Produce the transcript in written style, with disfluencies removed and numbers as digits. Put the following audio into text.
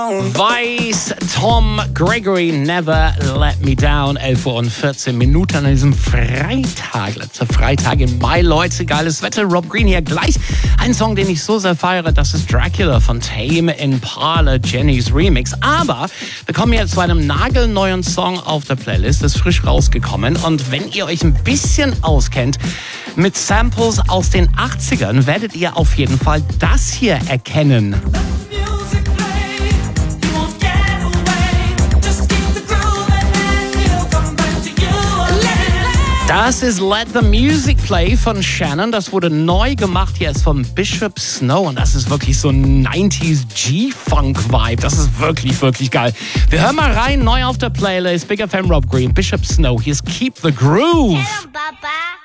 Weiß Tom Gregory, Never Let Me Down, 11 Uhr und 14 Minuten an diesem Freitag, letzter Freitag im Mai. Leute, geiles Wetter, Rob Green hier gleich. Ein Song, den ich so sehr feiere, das ist Dracula von Tame Impala, Jenny's Remix. Aber wir kommen jetzt zu einem nagelneuen Song auf der Playlist, ist frisch rausgekommen. Und wenn ihr euch ein bisschen auskennt mit Samples aus den 80ern, werdet ihr auf jeden Fall das hier erkennen. Das ist Let the Music Play von Shannon. Das wurde neu gemacht jetzt von Bishop Snow. Und das ist wirklich so ein 90s G-Funk-Vibe. Das ist wirklich, wirklich geil. Wir hören mal rein, neu auf der Playlist. Big FM Rob Green, Bishop Snow. Hier ist Keep the Groove. Hello, Papa.